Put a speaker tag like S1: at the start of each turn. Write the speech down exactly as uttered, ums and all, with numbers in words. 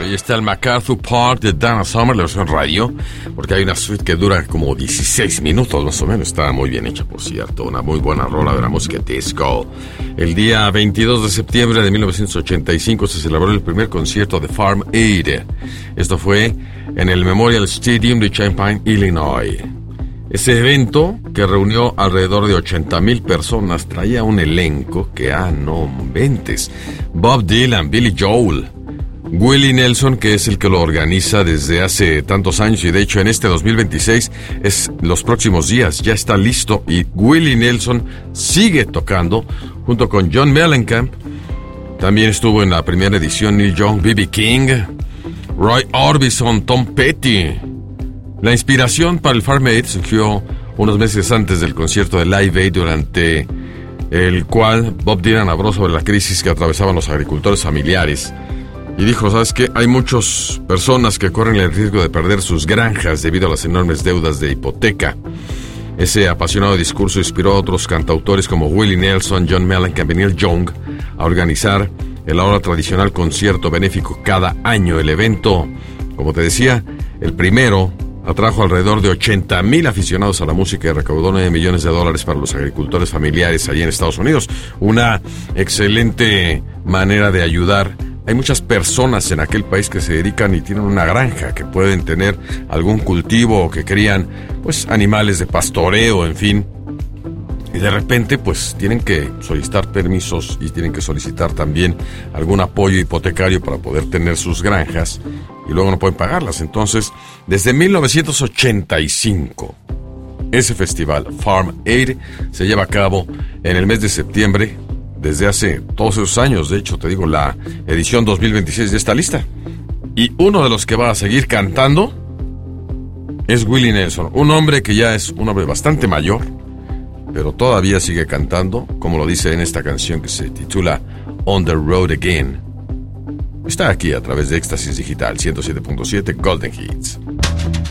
S1: ahí está el MacArthur Park de Donna Summer, la versión radio, porque hay una suite que dura como dieciséis minutos más o menos. Está muy bien hecha, por cierto, una muy buena rola de la música disco. El día veintidós de septiembre de mil novecientos ochenta y cinco se celebró el primer concierto de Farm Aid. Esto fue en el Memorial Stadium de Champaign, Illinois. Ese evento, que reunió alrededor de ochenta mil personas, traía un elenco que, ah, no inventes. Bob Dylan, Billy Joel, Willie Nelson, que es el que lo organiza desde hace tantos años, y de hecho en este dos mil veintiséis, es los próximos días, ya está listo, y Willie Nelson sigue tocando, junto con John Mellencamp. También estuvo en la primera edición Neil Young, B B King, Roy Orbison, Tom Petty. La inspiración para el Farm Aid surgió unos meses antes del concierto de Live Aid, durante el cual Bob Dylan habló sobre la crisis que atravesaban los agricultores familiares. Y dijo, ¿sabes qué? Hay muchas personas que corren el riesgo de perder sus granjas debido a las enormes deudas de hipoteca. Ese apasionado discurso inspiró a otros cantautores como Willie Nelson, John Mellencamp y Neil Young a organizar el ahora tradicional concierto benéfico cada año. El evento, como te decía, el primero, atrajo alrededor de ochenta mil aficionados a la música y recaudó nueve millones de dólares para los agricultores familiares allí en Estados Unidos. Una excelente manera de ayudar. Hay muchas personas en aquel país que se dedican y tienen una granja, que pueden tener algún cultivo o que crían pues animales de pastoreo, en fin. Y de repente pues tienen que solicitar permisos y tienen que solicitar también algún apoyo hipotecario para poder tener sus granjas, y luego no pueden pagarlas. Entonces, desde mil novecientos ochenta y cinco, ese festival Farm Aid se lleva a cabo en el mes de septiembre, desde hace todos esos años. De hecho, te digo, la edición dos mil veintiséis ya está lista. Y uno de los que va a seguir cantando es Willie Nelson, un hombre que ya es un hombre bastante mayor, pero todavía sigue cantando, como lo dice en esta canción que se titula On the Road Again. Está aquí a través de Éxtasis Digital ciento siete punto siete Golden Hits.